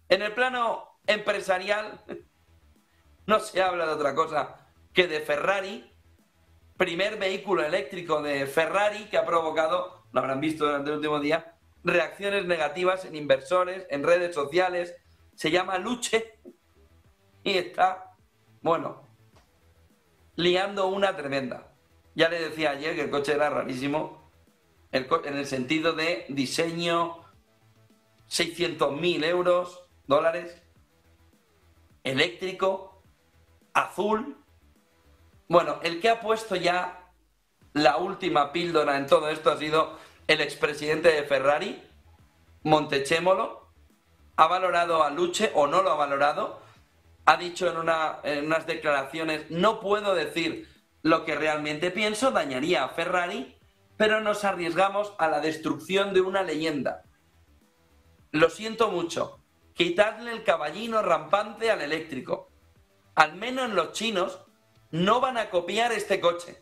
En el plano empresarial no se habla de otra cosa que de Ferrari, primer vehículo eléctrico de Ferrari que ha provocado, lo habrán visto durante el último día, reacciones negativas en inversores, en redes sociales. Se llama Luche y está, bueno, liando una tremenda. Ya le decía ayer que el coche era rarísimo, en el sentido de diseño, 600.000 euros, dólares, eléctrico, azul. Bueno, el que ha puesto ya la última píldora en todo esto ha sido el expresidente de Ferrari, Montechémolo. Ha valorado a Luche o no lo ha valorado. Ha dicho en unas declaraciones: no puedo decir lo que realmente pienso, dañaría a Ferrari, pero nos arriesgamos a la destrucción de una leyenda. Lo siento mucho, quitadle el caballino rampante al eléctrico. Al menos los chinos no van a copiar este coche.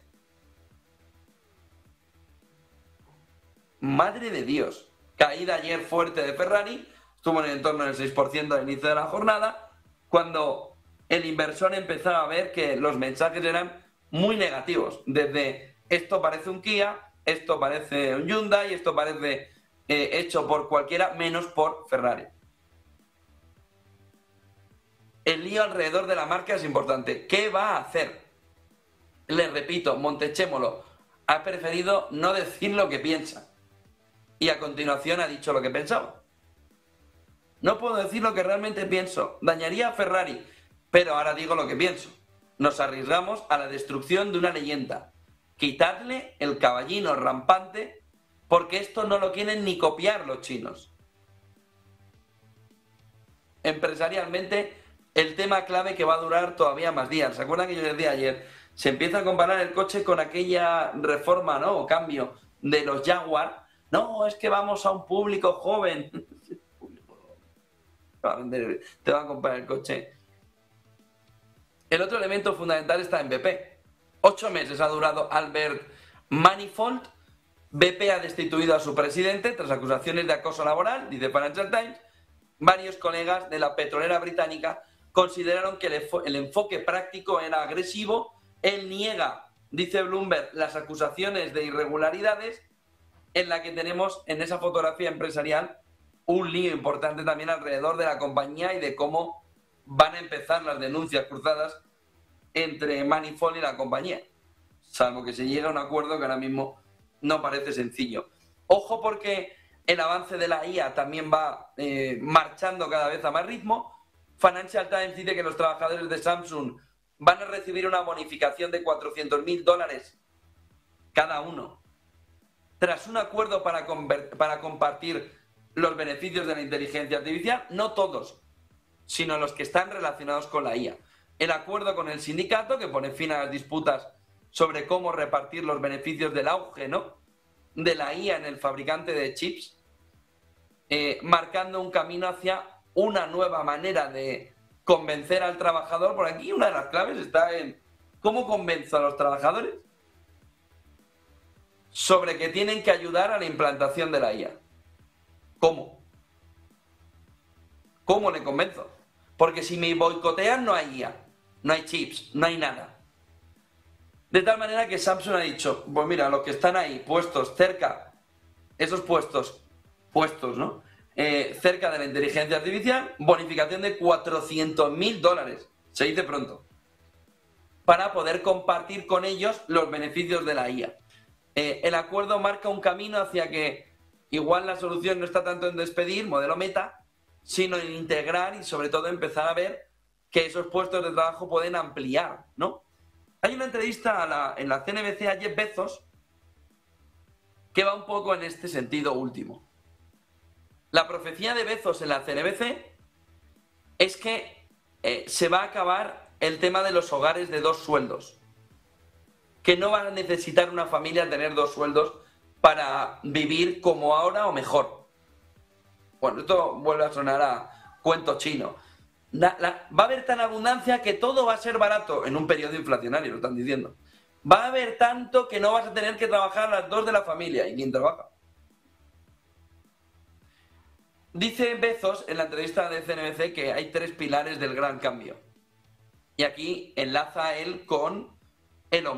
Madre de Dios. Caída ayer fuerte de Ferrari, estuvo en el entorno del 6% al inicio de la jornada, cuando el inversor empezaba a ver que los mensajes eran muy negativos. Desde esto parece un Kia, esto parece un Hyundai, esto parece hecho por cualquiera menos por Ferrari. El lío alrededor de la marca es importante. ¿Qué va a hacer? Les repito, Montechémolo ha preferido no decir lo que piensa. Y a continuación ha dicho lo que pensaba. No puedo decir lo que realmente pienso. Dañaría a Ferrari. Pero ahora digo lo que pienso. Nos arriesgamos a la destrucción de una leyenda. Quitadle el caballino rampante, porque esto no lo quieren ni copiar los chinos. Empresarialmente, el tema clave que va a durar todavía más días. ¿Se acuerdan que yo les decía ayer? Se empieza a comparar el coche con aquella reforma, ¿no? O cambio de los Jaguar. No, es que vamos a un público joven. Te van a comprar el coche. El otro elemento fundamental está en BP. 8 meses ha durado Albert Manifold. BP ha destituido a su presidente tras acusaciones de acoso laboral, dice Financial Times. Varios colegas de la petrolera británica consideraron que el enfoque práctico era agresivo. Él niega, dice Bloomberg, las acusaciones de irregularidades, en la que tenemos en esa fotografía empresarial un lío importante también alrededor de la compañía y de cómo van a empezar las denuncias cruzadas entre Manifold y la compañía, salvo que se llegue a un acuerdo que ahora mismo no parece sencillo. Ojo, porque el avance de la IA también va marchando cada vez a más ritmo. Financial Times dice que los trabajadores de Samsung van a recibir una bonificación de $400.000 cada uno, tras un acuerdo para compartir los beneficios de la inteligencia artificial. No todos, sino los que están relacionados con la IA. El acuerdo con el sindicato, que pone fin a las disputas sobre cómo repartir los beneficios del auge, ¿no?, de la IA en el fabricante de chips, marcando un camino hacia una nueva manera de convencer al trabajador. Por aquí una de las claves está en cómo convenzo a los trabajadores sobre que tienen que ayudar a la implantación de la IA. ¿Cómo? ¿Cómo le convenzo? Porque si me boicotean no hay IA, no hay chips, no hay nada. De tal manera que Samsung ha dicho: pues mira, los que están ahí puestos cerca, esos puestos, ¿no?, cerca de la inteligencia artificial, bonificación de $400.000, se dice pronto, para poder compartir con ellos los beneficios de la IA. El acuerdo marca un camino hacia que igual la solución no está tanto en despedir, modelo Meta, sino en integrar y sobre todo empezar a ver que esos puestos de trabajo pueden ampliar, ¿no? Hay una entrevista en la CNBC a Jeff Bezos que va un poco en este sentido último. La profecía de Bezos en la CNBC es que se va a acabar el tema de los hogares de 2 sueldos, que no van a necesitar una familia tener 2 sueldos para vivir como ahora o mejor. Bueno, esto vuelve a sonar a cuento chino. Va a haber tan abundancia que todo va a ser barato en un periodo inflacionario, lo están diciendo. Va a haber tanto que no vas a tener que trabajar las 2 de la familia. ¿Y quién trabaja? Dice Bezos en la entrevista de CNBC que hay 3 pilares del gran cambio. Y aquí enlaza él con Elon